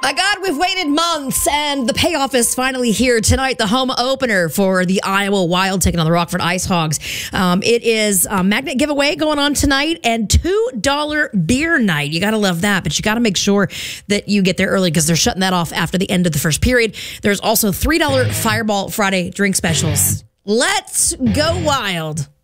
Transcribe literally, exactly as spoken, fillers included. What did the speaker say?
Uh, God, we've waited months, and the payoff is finally here tonight. The home opener for the Iowa Wild taking on the Rockford Ice Hogs. Um, it is a magnet giveaway going on tonight and two dollar beer night. You got to love that, but you got to make sure that you get there early because they're shutting that off after the end of the first period. There's also three dollar Fireball Friday drink specials. Let's go Wild.